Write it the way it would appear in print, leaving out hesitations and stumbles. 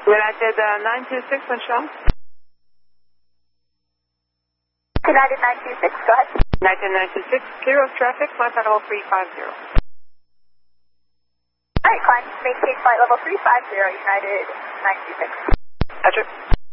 United 926, Montreal. United 926, go ahead. United 926, clear of traffic, flight level 350. Alright, climb, maintain flight level 350, United 926. Roger.